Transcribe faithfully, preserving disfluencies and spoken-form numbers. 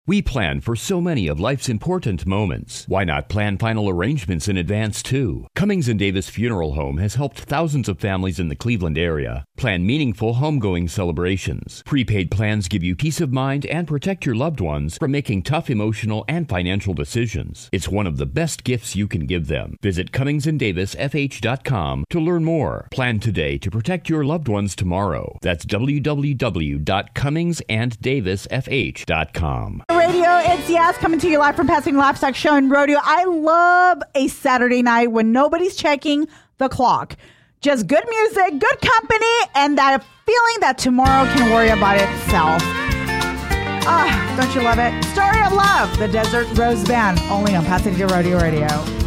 We plan for so many of life's important moments. Why not plan final arrangements in advance, too? Cummings and Davis Funeral Home has helped thousands of families in the Cleveland area plan meaningful homegoing celebrations. Prepaid plans give you peace of mind and protect your loved ones from making tough emotional and financial decisions. It's one of the best gifts you can give them. Visit Cummings and Davis F H dot com to learn more. Plan today to protect your loved ones tomorrow. That's w w w dot cummings and davis f h dot com. Radio, it's Yas coming to you live from Passing Livestock Show and Rodeo. I love a Saturday night when nobody's checking the clock. Just good music, good company, and that feeling that tomorrow can worry about itself. Ah, don't you love it? Story of Love, the Desert Rose Band, only on Pasadena Rodeo Radio.